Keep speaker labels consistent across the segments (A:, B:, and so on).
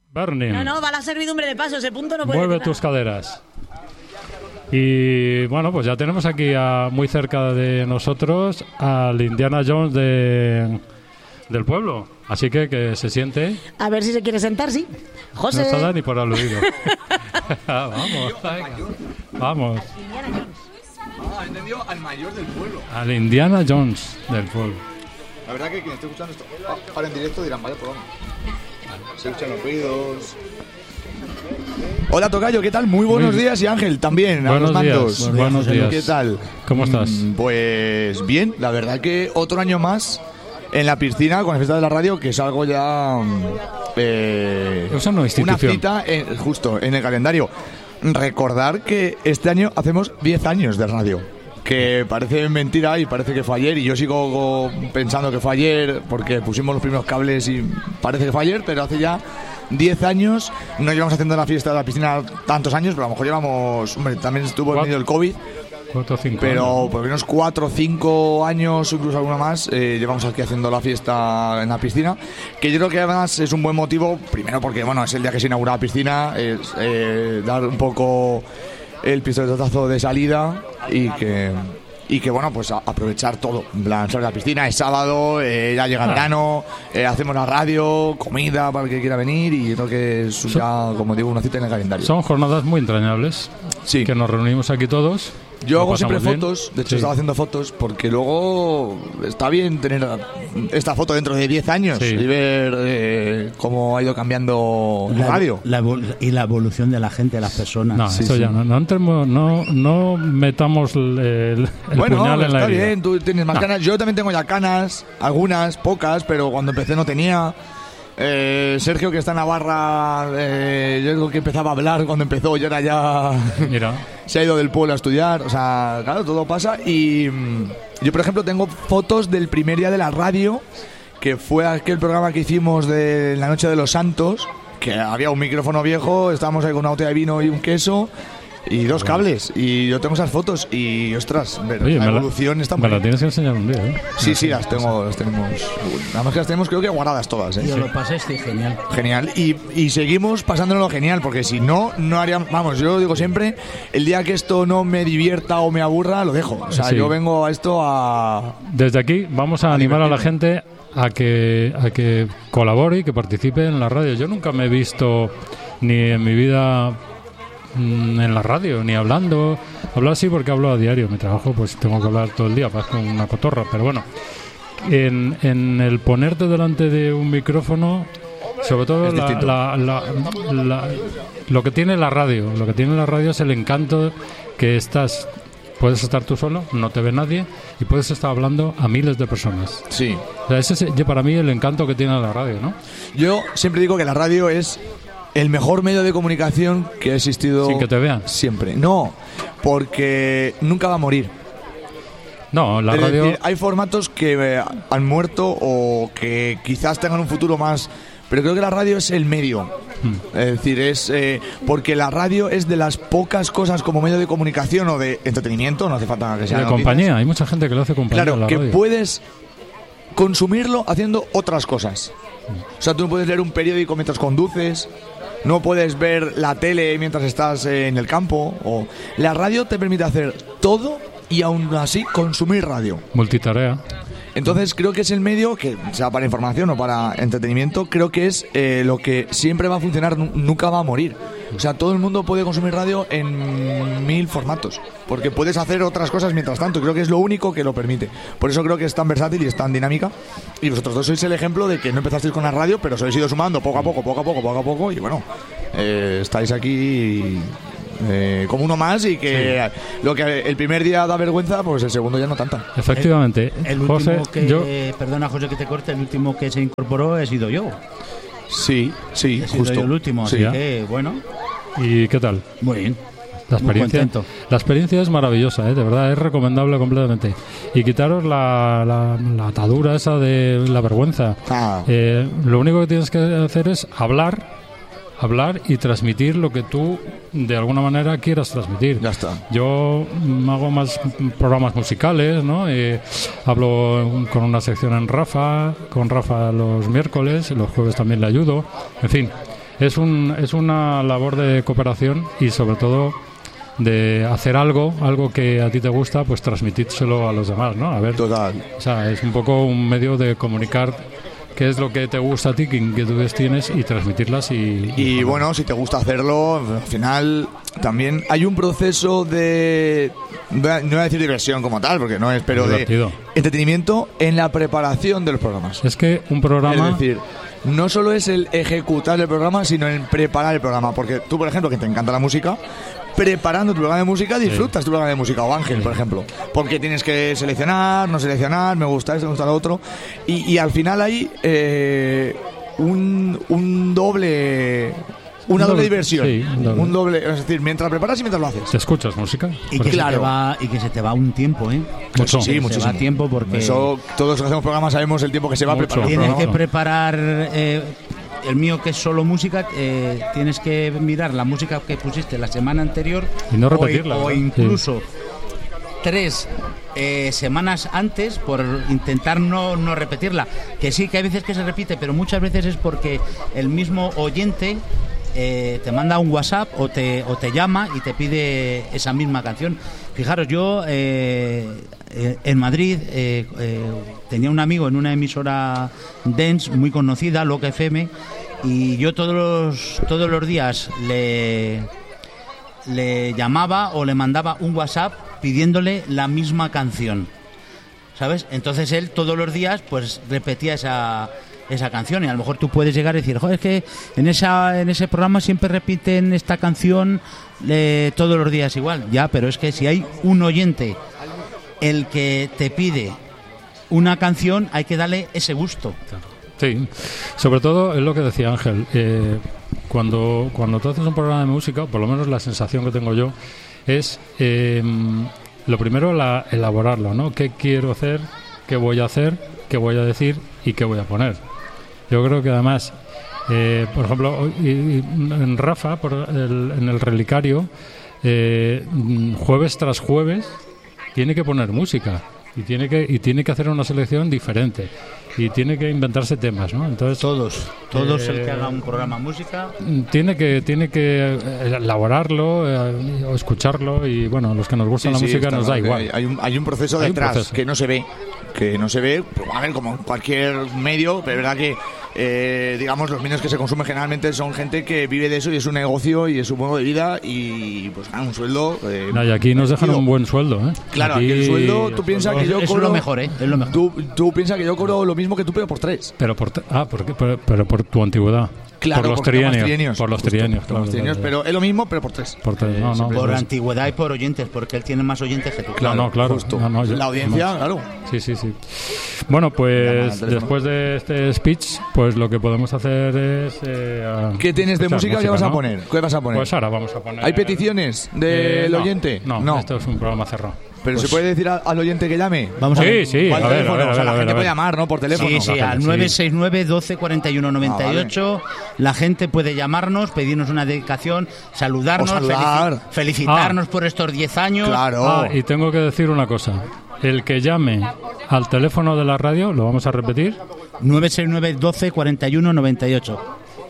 A: Burning.
B: No, va la servidumbre de paso, ese punto no puede
A: Mueve
B: decir
A: tus caderas. Y bueno, pues ya tenemos aquí muy cerca de nosotros al Indiana Jones del pueblo. Así que se siente.
B: A ver si se quiere sentar, sí. José.
A: No está ni por aludido. Vamos, venga. Vamos.
C: He entendido al mayor del pueblo.
A: Al Indiana Jones del pueblo.
C: La verdad que quien esté escuchando esto ahora en directo dirán, vaya programa. Se escuchan los ruidos. Hola Tocayo, ¿qué tal? Muy buenos días y Ángel también, a los mandos.
A: Buenos días.
C: ¿Qué tal?
A: ¿Cómo estás?
C: Pues bien, la verdad que otro año más en la piscina con la fiesta de la radio, que es algo ya...
A: es una institución.
C: Una cita justo en el calendario. Recordar que este año hacemos 10 años de radio. Que parece mentira y parece que fue ayer, y yo sigo pensando que fue ayer porque pusimos los primeros cables y parece que fue ayer, pero hace ya 10 años. No llevamos haciendo la fiesta de la piscina tantos años, pero a lo mejor llevamos... Hombre, también estuvo en medio del COVID.
A: 4 o 5
C: pero
A: años.
C: por unos 4 o 5 años, incluso alguna más, llevamos aquí haciendo la fiesta en la piscina, que yo creo que además es un buen motivo, primero porque bueno, es el día que se inaugura la piscina, es dar un poco el pistoletazo de salida y que bueno, pues aprovechar todo. En plan, salir a la piscina, es sábado, ya llega el verano, hacemos la radio, comida para el que quiera venir, y creo que es ya, como digo, una cita en el calendario.
A: Son jornadas muy entrañables.
C: Sí.
A: Que nos reunimos aquí todos.
C: Yo hago siempre
A: bien.
C: fotos, de hecho
A: Sí.
C: estaba haciendo fotos, porque luego está bien tener esta foto dentro de 10 años
A: Sí.
C: y ver cómo ha ido cambiando la radio.
D: Y la evolución de la gente, de las personas.
A: No,
C: Sí,
A: eso
C: sí.
A: ya no entremos, no metamos el
C: Bueno,
A: puñal en la
C: está
A: herida.
C: bien, tú tienes más
A: No.
C: canas. Yo también tengo ya canas, algunas, pocas, pero cuando empecé no tenía. Sergio, que está en Navarra, yo creo que empezaba a hablar cuando empezó, y ahora ya
A: Mira,
C: se ha ido del pueblo a estudiar. O sea, claro, todo pasa. Y yo, por ejemplo, tengo fotos del primer día de la radio, que fue aquel programa que hicimos de la Noche de los Santos, que había un micrófono viejo, estábamos ahí con una botella de vino y un queso y 2 cables, y yo tengo esas fotos y ostras,
A: oye,
C: la evolución está muy
A: me la
C: bien.
A: tienes que enseñar un día, ¿eh?
C: Sí, las tenemos. Además que las tenemos, creo que guardadas todas, ¿eh?
D: Yo lo pasé, genial.
C: Genial, y seguimos pasándolo genial, porque si no haríamos... Vamos, yo digo siempre, el día que esto no me divierta o me aburra, lo dejo. O sea,
A: Sí.
C: yo vengo a esto a...
A: Desde aquí vamos a animar a la gente a que colabore y que participe en la radio. Yo nunca me he visto ni en mi vida en la radio, ni hablando. Hablar sí, porque hablo a diario. Mi trabajo, pues tengo que hablar todo el día, parezco una cotorra. Pero bueno, en el ponerte delante de un micrófono, sobre todo
C: Es distinto.
A: lo que tiene la radio. Lo que tiene la radio es el encanto que puedes estar tú solo, no te ve nadie, y puedes estar hablando a miles de personas.
C: Sí.
A: O sea, ese es para mí el encanto que tiene la radio, ¿no?
C: Yo siempre digo que la radio es el mejor medio de comunicación que ha existido...
A: Sin que te vean.
C: Siempre. No, porque nunca va a morir.
A: No, la
C: Es
A: radio...
C: decir, hay formatos que han muerto o que quizás tengan un futuro más, pero creo que la radio es el medio. Es decir, es porque la radio es de las pocas cosas como medio de comunicación o de entretenimiento, no hace falta que sea
A: de
C: noticias.
A: compañía, hay mucha gente que lo hace compañía a
C: Claro,
A: la
C: que
A: radio.
C: puedes consumirlo haciendo otras cosas. O sea, tú no puedes leer un periódico mientras conduces, no puedes ver la tele mientras estás en el campo. O... La radio te permite hacer todo y aún así consumir radio.
A: Multitarea.
C: Entonces creo que es el medio que, sea para información o para entretenimiento, creo que es lo que siempre va a funcionar, nunca va a morir. O sea, todo el mundo puede consumir radio en 1000 formatos, porque puedes hacer otras cosas mientras tanto. Creo que es lo único que lo permite. Por eso creo que es tan versátil y es tan dinámica. Y vosotros dos sois el ejemplo de que no empezasteis con la radio, pero os habéis ido sumando poco a poco. Y bueno, estáis aquí... como uno más, y que lo que el primer día da vergüenza, pues el segundo ya no tanta.
A: Efectivamente.
D: El último
A: José,
D: perdona, José, que te corte, el último que se incorporó he sido yo.
C: Sí,
D: He sido
C: justo.
D: yo el último, así
C: Sí.
D: que, bueno,
A: ¿y qué tal?
D: muy bien.
A: La
D: Muy
A: experiencia,
D: contento.
A: la experiencia es maravillosa, de verdad, es recomendable completamente. Y quitaros la atadura esa de la vergüenza.
C: Ah.
A: Lo único que tienes que hacer es hablar y transmitir lo que tú de alguna manera quieras transmitir.
C: Ya está.
A: Yo hago más programas musicales, ¿no? Hablo con una sección con Rafa los miércoles, los jueves también le ayudo. En fin, es una labor de cooperación y sobre todo de hacer algo que a ti te gusta, pues transmitírselo a los demás, ¿no? A ver,
C: Total.
A: o sea, es un poco un medio de comunicar qué es lo que te gusta a ti, qué inquietudes tienes y transmitirlas
C: Y bueno, si te gusta hacerlo, al final también hay un proceso de, no voy a decir diversión como tal, porque no es, pero
A: divertido.
C: de entretenimiento en la preparación de los programas.
A: Es que un programa...
C: Es decir, no solo es el ejecutar el programa, sino el preparar el programa. Porque tú, por ejemplo, que te encanta la música, preparando tu programa de música, disfrutas tu programa de música. O Ángel, por ejemplo. Porque tienes que seleccionar, no seleccionar, me gusta esto, me gusta lo otro. Y al final hay un doble... Una doble diversión.
A: Sí,
C: un doble. Es decir, mientras preparas y mientras lo haces.
A: ¿Te escuchas música?
D: Y que, se te va un tiempo, ¿eh?
A: Mucho.
C: Sí,
D: Se
C: muchísimo.
D: va tiempo porque...
C: Eso, todos los que hacemos programas sabemos el tiempo que se va a
A: Mucho.
C: preparar. un
D: Tienes
C: programa.
D: que preparar el mío, que es solo música. Tienes que mirar la música que pusiste la semana anterior
A: Y no repetirla,
D: o
A: ¿verdad?
D: incluso 3 semanas antes, por intentar no repetirla. Que sí, que hay veces que se repite, pero muchas veces es porque el mismo oyente te manda un WhatsApp o te llama y te pide esa misma canción. Fijaros, yo en Madrid tenía un amigo en una emisora dance muy conocida, Loca FM, y yo todos los días le llamaba o le mandaba un WhatsApp pidiéndole la misma canción, ¿sabes? Entonces él todos los días pues repetía esa canción, y a lo mejor tú puedes llegar y decir, joder, es que en ese programa siempre repiten esta canción todos los días igual. Ya, pero es que si hay un oyente el que te pide una canción, hay que darle ese gusto.
A: Sí, sobre todo es lo que decía Ángel, cuando tú haces un programa de música, por lo menos la sensación que tengo yo es lo primero elaborarlo, ¿no? ¿Qué quiero hacer? ¿Qué voy a hacer? ¿Qué voy a decir? ¿Y qué voy a poner? Yo creo que además, por ejemplo, en Rafa, en el Relicario, jueves tras jueves tiene que poner música. Y tiene que hacer una selección diferente y tiene que inventarse temas, ¿no? Entonces
D: Todos el que haga un programa de música
A: tiene que elaborarlo o escucharlo, y bueno, a los que nos gusta la música
C: está
A: nos da
C: claro
A: igual.
C: que hay un proceso
A: Hay un
C: detrás
A: proceso.
C: que no se ve, pues, a ver, como en cualquier medio, pero es verdad que digamos, los medios que se consumen generalmente son gente que vive de eso y es un negocio y es un modo de vida y pues ganan un sueldo.
A: No, y aquí nos dejan
C: divertido.
A: un buen sueldo, ¿eh?
C: Claro, aquí el sueldo, tú piensas que yo
D: es
C: cobro...
D: lo mejor, ¿eh? Es lo mejor.
C: Tú piensas que yo cobro lo mismo que tú, pero por 3.
A: Pero pero por tu antigüedad.
C: Claro,
A: por los
C: porque somos
A: trienios. Por los
C: justo,
A: trienios,
C: por los
A: claro,
C: trienios,
A: claro.
C: pero es lo mismo, pero por 3.
A: Por tres, no,
D: Por
A: pues-
D: antigüedad y por oyentes, porque él tiene más oyentes que tú.
A: Claro, claro.
C: Justo.
A: No, yo-
C: La audiencia, claro.
A: Sí. Bueno,
C: Llama al
A: pues
C: teléfono.
A: después de este speech, pues lo que podemos hacer es...
C: ¿Qué tienes de
A: escuchar
C: música? ¿Qué vas a
A: ¿no?
C: poner? ¿Qué vas a poner?
A: Pues ahora vamos a poner...
C: ¿Hay peticiones del
A: no,
C: oyente?
A: No, esto es un programa cerrado.
C: Pero
D: Pues-
C: se puede decir al oyente que llame.
D: Vamos a ver.
A: Sí,
C: ¿Cuál
A: a ver,
C: teléfono? O sea, la gente
A: a ver.
C: puede llamar, ¿no? Por teléfono.
D: Sí, sí, al
A: Sí.
D: 969 12 41 98. La gente puede llamarnos, pedirnos una dedicación, saludarnos,
C: O saludar.
D: felicitarnos por estos 10 años.
C: Claro.
A: Ah, y tengo que decir una cosa. El que llame al teléfono de la radio, lo vamos a repetir,
D: 969 12 41 98.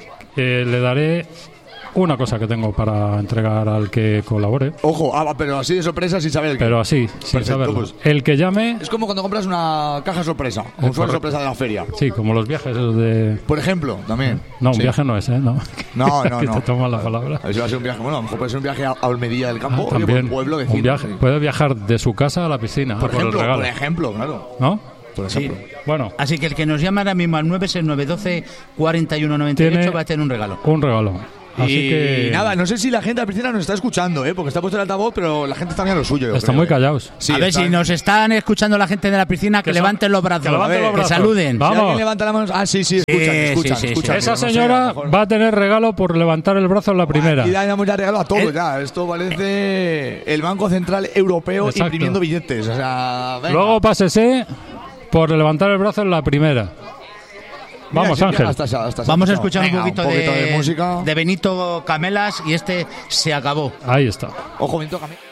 A: le daré una cosa que tengo para entregar al que colabore,
C: Ojo, pero así de sorpresa sin saber el qué.
A: pero así, sin
C: Perfecto,
A: saberlo.
C: pues.
A: El que llame,
C: Es como cuando compras una caja sorpresa, o un sobre
A: correcto.
C: sorpresa de la feria.
A: sí, como los viajes esos de...
C: Por ejemplo, también.
A: No, un
C: Sí.
A: viaje no es, ¿eh? No,
C: No, no,
A: que
C: no.
A: te toman la palabra.
C: A ver si va a ser un viaje. Bueno, a lo mejor puede ser un viaje a Olmedilla del Campo, oye,
A: También,
C: un pueblo
A: un
C: vecino.
A: viaje.
C: Sí.
A: Puede viajar de su casa a la piscina
C: Por
A: por el
C: ejemplo,
A: regalo,
C: claro.
A: ¿no?
C: Por ejemplo.
A: Bueno,
D: Así que el que nos llame ahora mismo al 969 12 41 98
A: Tiene-
D: va a tener un regalo.
A: un regalo. Así
C: Y
A: que...
C: nada, no sé si la gente de la piscina nos está escuchando, porque está puesto el altavoz, pero la gente está mirando lo suyo. yo
A: Están
C: creo,
A: muy callados.
C: Sí,
D: a ver,
C: están-
D: si nos están escuchando la gente de la piscina, que
A: Que son-
D: levanten los brazos,
A: que levanten
D: a ver,
A: los brazos.
D: que saluden.
A: Va.
C: Si alguien
A: Vamos.
C: levanta la mano. Ah, sí, escuchan,
D: sí.
C: escuchan.
A: Esa
C: No sé, a lo
A: señora
C: mejor-
A: va a tener regalo por levantar el brazo en la primera.
C: Y damos ya regalo a todos
D: El-
C: ya. Esto parece el Banco Central Europeo
A: Exacto.
C: imprimiendo billetes. O sea, venga.
A: Luego pásese por levantar el brazo en la primera.
C: Mira,
A: Vamos,
C: sí,
A: Ángel.
C: hasta
D: Vamos a
C: se
D: escuchar
C: Venga,
D: un poquito
C: de música.
D: de Benito Camelas, y este se acabó.
A: Ahí está.
C: Ojo, Benito Camelas.